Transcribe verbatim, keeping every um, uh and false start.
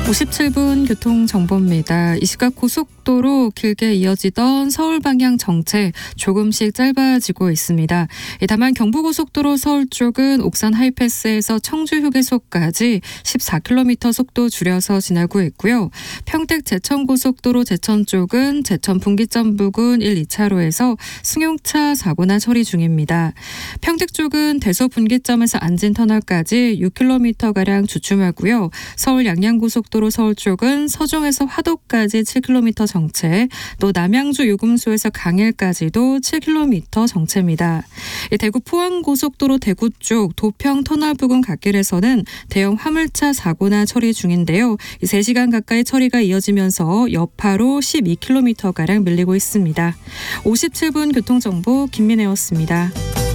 오십칠 분 교통정보입니다. 이 시각 고속도로 길게 이어지던 서울 방향 정체 조금씩 짧아지고 있습니다. 다만 경부고속도로 서울 쪽은 옥산 하이패스에서 청주 휴게소까지 십사 킬로미터 속도 줄여서 지나고 있고요. 평택 제천고속도로 제천 쪽은 제천 분기점 부근 일, 이 차로에서 승용차 사고나 처리 중입니다. 평택 쪽은 대소 분기점에서 안진터널까지 육 킬로미터가량 주춤하고요. 서울 양양고속도로 도로 서울 쪽은 서종에서 화도까지 칠 킬로미터 정체, 또 남양주 요금소에서 강일까지도 칠 킬로미터 정체입니다. 대구 포항고속도로 대구 쪽 도평 터널 부근 갓길에서는 대형 화물차 사고나 처리 중인데요. 세 시간 가까이 처리가 이어지면서 여파로 십이 킬로미터가량 밀리고 있습니다. 오십칠 분 교통정보 김민혜였습니다.